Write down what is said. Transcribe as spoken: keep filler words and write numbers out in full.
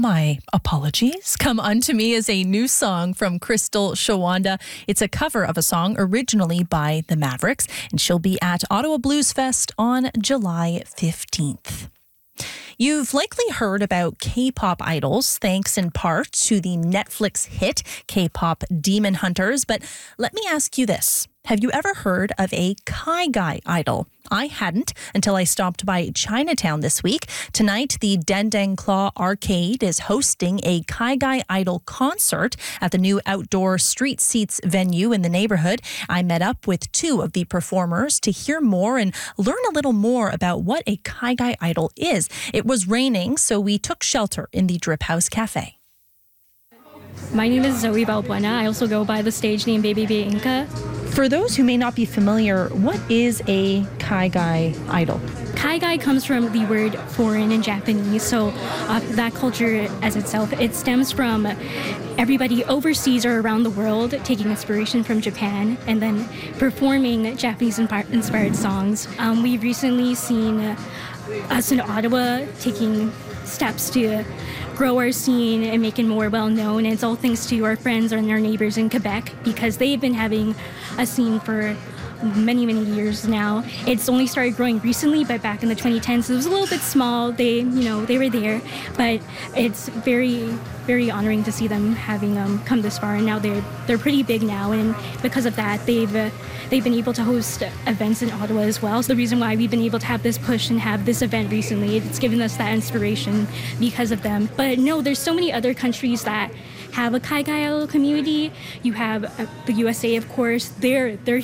My apologies. Come Unto Me is a new song from Crystal Shawanda. It's a cover of a song originally by the Mavericks, and she'll be at Ottawa Blues Fest on July fifteenth. You've likely heard about K-pop idols, thanks in part to the Netflix hit K-pop Demon Hunters. But let me ask you this. Have you ever heard of a Kygai idol? I hadn't until I stopped by Chinatown this week. Tonight, the Dendeng Claw Arcade is hosting a Kygai idol concert at the new outdoor street seats venue in the neighborhood. I met up with two of the performers to hear more and learn a little more about what a Kygai idol is. It was raining, so we took shelter in the Drip House Cafe. My name is Zoe Balbuena. I also go by the stage name Baby Bay Inca. For those who may not be familiar, what is a Kygai idol? Kygai comes from the word foreign in Japanese, so uh, that culture as itself, it stems from everybody overseas or around the world taking inspiration from Japan and then performing Japanese-inspired songs. Um, we've recently seen uh, us in Ottawa taking steps to grow our scene and make it more well-known. And it's all thanks to our friends and our neighbors in Quebec, because they've been having a scene for many, many years now. It's only started growing recently, but back in the twenty tens, it was a little bit small. They, you know, they were there, but it's very, very honoring to see them having um, come this far. And now they're they're pretty big now, and because of that, they've uh, they've been able to host events in Ottawa as well. So the reason why we've been able to have this push and have this event recently, it's given us that inspiration because of them. But no, there's so many other countries that have a Kygai idol community. You have uh, the U S A, of course. They're they're